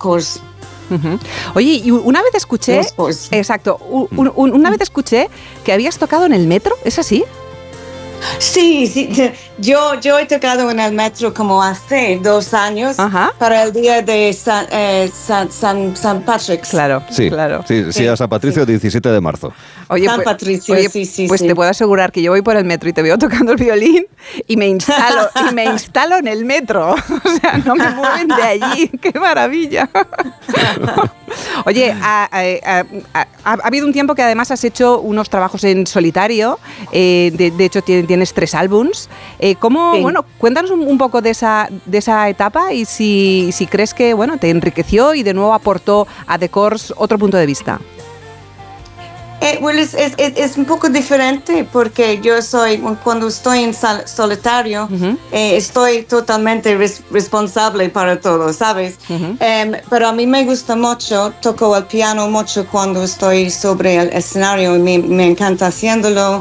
course. Uh-huh. Oye, y una vez escuché... Exacto, una vez escuché que habías tocado en el metro, ¿es así? Sí, yo he tocado en el metro como hace 2 años. Ajá. Para el día de San Patrick's. Claro, sí, claro. Sí, a San Patricio, 17 de marzo. Oye, San Patricio, sí. Pues te puedo asegurar que yo voy por el metro y te veo tocando el violín y me instalo en el metro. O sea, no me mueven de allí. ¡Qué maravilla! Oye, ha habido un tiempo que además has hecho unos trabajos en solitario. De hecho, tienes 3 álbums. ¿Cómo? Sí. Bueno, cuéntanos un poco de esa etapa y si crees que te enriqueció y de nuevo aportó a The Corrs otro punto de vista. Well, es un poco diferente porque cuando estoy en solitario, uh-huh. Estoy totalmente responsable para todo, ¿sabes? Uh-huh. Pero a mí me gusta mucho, toco el piano mucho cuando estoy sobre el escenario y me encanta haciéndolo.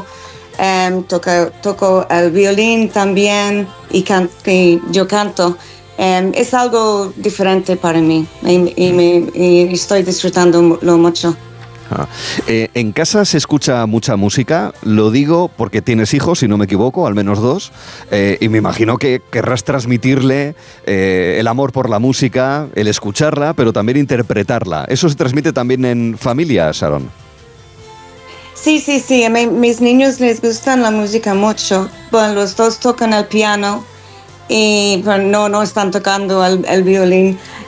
Toco el violín también y yo canto. Es algo diferente para mí y estoy disfrutándolo mucho. En casa se escucha mucha música, lo digo porque tienes hijos, si no me equivoco, al menos 2, y me imagino que querrás transmitirle el amor por la música, el escucharla, pero también interpretarla. ¿Eso se transmite también en familia, Sharon? Sí, a mis niños les gusta la música mucho. Bueno, los 2 tocan el piano y no están tocando el violín.